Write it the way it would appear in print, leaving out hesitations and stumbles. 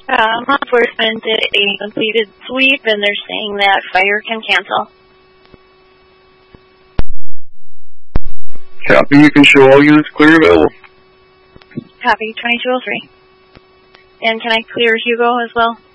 Law enforcement did a completed sweep, and they're saying that fire can cancel. Copy. You can show all units clear available. Copy, 2203. And can I clear Hugo as well?